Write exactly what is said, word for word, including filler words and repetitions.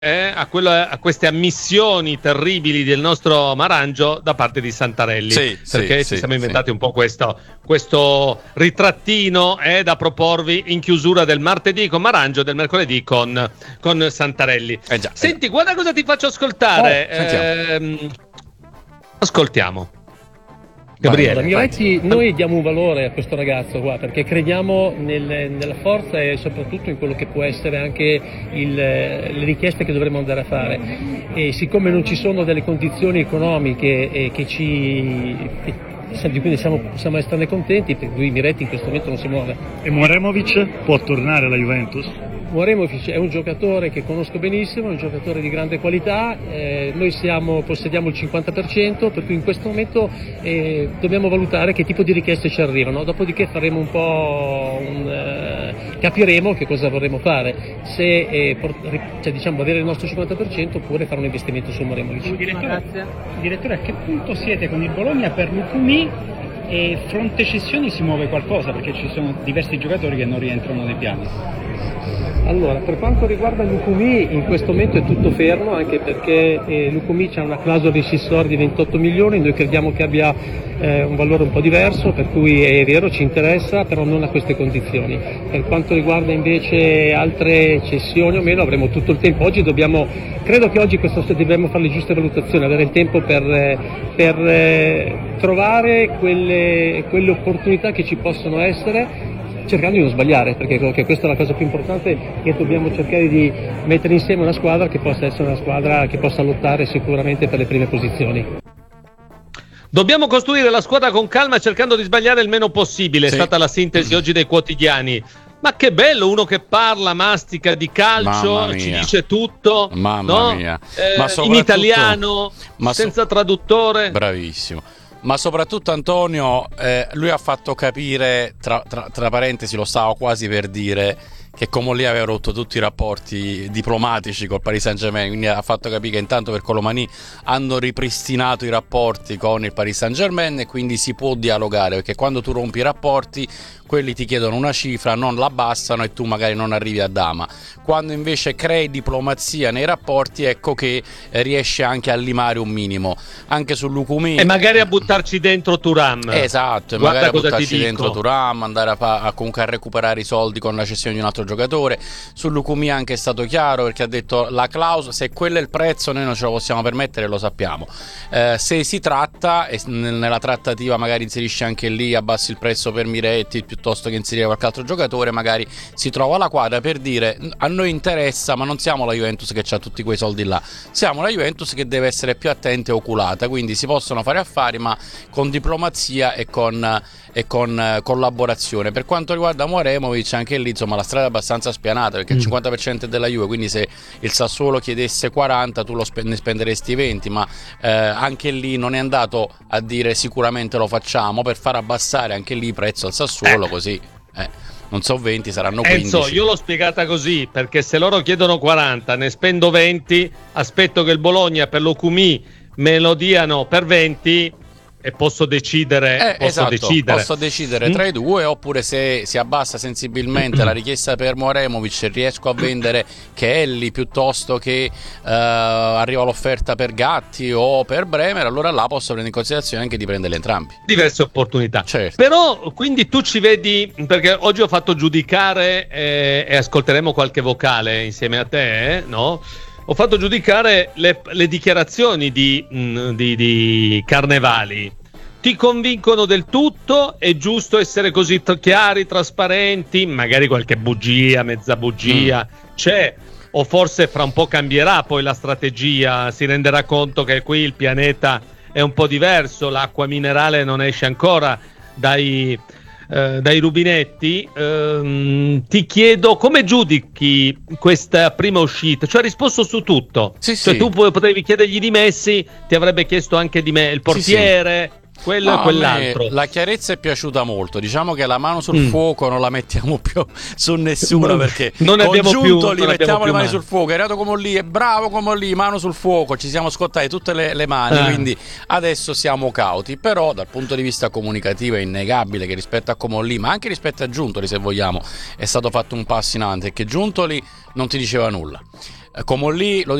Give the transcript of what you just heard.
Eh, a, quello, a queste ammissioni terribili del nostro Marangio da parte di Santarelli, sì, perché sì, ci sì, siamo inventati sì. un po' questo, questo ritrattino eh, da proporvi in chiusura del martedì con Marangio, del mercoledì con, con Santarelli. Eh già, eh Senti, già. guarda cosa ti faccio ascoltare. Oh, sentiamo. Ehm, ascoltiamo. Vai, Gabriele, Allora, vai. Miretti, noi diamo un valore a questo ragazzo qua perché crediamo nel- nella forza e soprattutto in quello che può essere anche il- le richieste che dovremmo andare a fare. E siccome non ci sono delle condizioni economiche eh, che ci, che- di cui siamo, possiamo esserne contenti, per cui Miretti in questo momento non si muove. E Moremovic può tornare alla Juventus? Moremovic è un giocatore che conosco benissimo, è un giocatore di grande qualità, eh, noi siamo, possediamo il cinquanta per cento, per cui in questo momento eh, dobbiamo valutare che tipo di richieste ci arrivano, dopodiché faremo un po' un, eh, capiremo che cosa vorremmo fare, se eh, port- cioè, diciamo, avere il nostro cinquanta per cento oppure fare un investimento su Moremovic. Direttore, direttore, a che punto siete con il Bologna per Lucumí? E fronte cessioni si muove qualcosa perché ci sono diversi giocatori che non rientrano nei piani. Allora, per quanto riguarda Lucumí, in questo momento è tutto fermo, anche perché eh, Lucumí c'ha una clausola rescissoria di ventotto milioni, noi crediamo che abbia eh, un valore un po' diverso, per cui è vero, ci interessa, però non a queste condizioni. Per quanto riguarda invece altre cessioni o meno, avremo tutto il tempo. Oggi dobbiamo, credo che oggi questo, dobbiamo fare le giuste valutazioni, avere il tempo per, eh, per eh, trovare quelle, quelle opportunità che ci possono essere, cercando di non sbagliare, perché credo che questa è la cosa più importante, che dobbiamo cercare di mettere insieme una squadra che possa essere una squadra che possa lottare sicuramente per le prime posizioni. Dobbiamo costruire la squadra con calma cercando di sbagliare il meno possibile, Sì. è stata la sintesi oggi dei quotidiani. Ma che bello, uno che parla, mastica di calcio, Mamma ci mia. dice tutto, Mamma no? mia. Eh, Ma in soprattutto- italiano, ma so- senza traduttore. Bravissimo. Ma soprattutto Antonio, eh, lui ha fatto capire, tra, tra, tra parentesi lo stavo quasi per dire, che Comolli aveva rotto tutti i rapporti diplomatici col Paris Saint-Germain, quindi ha fatto capire che intanto per Colomani hanno ripristinato i rapporti con il Paris Saint-Germain e quindi si può dialogare, perché quando tu rompi i rapporti quelli ti chiedono una cifra, non la abbassano e tu magari non arrivi a dama. Quando invece crei diplomazia nei rapporti, ecco che eh, riesce anche a limare un minimo. Anche su Lucumí E magari a buttarci dentro Thuram. Esatto, e Guarda magari a cosa ti buttarci dico. dentro Thuram, andare a, fa- a comunque a recuperare i soldi con la cessione di un altro giocatore. Su Lucumí anche è stato chiaro, perché ha detto la clausola, se quello è il prezzo noi non ce lo possiamo permettere, lo sappiamo. Eh, se si tratta e n- nella trattativa magari inserisce anche lì, abbassi il prezzo per Miretti piuttosto che inserire qualche altro giocatore, magari si trova la quadra per dire a noi interessa, ma non siamo la Juventus che ha tutti quei soldi là, siamo la Juventus che deve essere più attenta e oculata, quindi si possono fare affari ma con diplomazia e con, e con collaborazione. Per quanto riguarda Moremovic, anche lì insomma la strada è abbastanza spianata, perché Mm. il cinquanta per cento è della Juve, quindi se il Sassuolo chiedesse quaranta tu lo spe- ne spenderesti venti, ma eh, anche lì non è andato a dire sicuramente lo facciamo, per far abbassare anche lì il prezzo al Sassuolo, Eh. così eh, non so venti, saranno quindici. Enzo, io l'ho spiegata così, perché se loro chiedono quaranta, ne spendo venti, aspetto che il Bologna per l'Ocumì me lo diano per venti e posso decidere, Eh, posso esatto, decidere. posso decidere Mm? tra i due, oppure se si abbassa sensibilmente la richiesta per Moremovic e riesco a vendere Kelly piuttosto che eh, arriva l'offerta per Gatti o per Bremer, allora là posso prendere in considerazione anche di prenderle entrambi. Diverse opportunità. Certo. Però quindi tu ci vedi, perché oggi ho fatto giudicare eh, e ascolteremo qualche vocale insieme a te, eh, no? Ho fatto giudicare le, le dichiarazioni di, mh, di, di Carnevali. Ti convincono del tutto? È giusto essere così t- chiari, trasparenti? Magari qualche bugia, mezza bugia c'è, o forse fra un po' cambierà poi la strategia, si renderà conto che qui il pianeta è un po' diverso, l'acqua minerale non esce ancora dai, eh, dai rubinetti. Ehm, ti chiedo come giudichi questa prima uscita, cioè ha risposto su tutto. Sì, Cioè sì. tu pu- potevi chiedergli di Messi, ti avrebbe chiesto anche di me il portiere, quello No, e a quell'altro. me la chiarezza è piaciuta molto, diciamo che la mano sul Mm. fuoco non la mettiamo più su nessuno, Non- perché non ne abbiamo più- congiunto li non abbiamo mettiamo più le mani mani. sul fuoco, è arrivato come lì, è bravo come lì, mano sul fuoco, ci siamo scottati tutte le, le mani, Ah. quindi adesso siamo cauti, però dal punto di vista comunicativo è innegabile che rispetto a Comolli, ma anche rispetto a Giuntoli se vogliamo, è stato fatto un passo in avanti, e che Giuntoli non ti diceva nulla. Comolli lo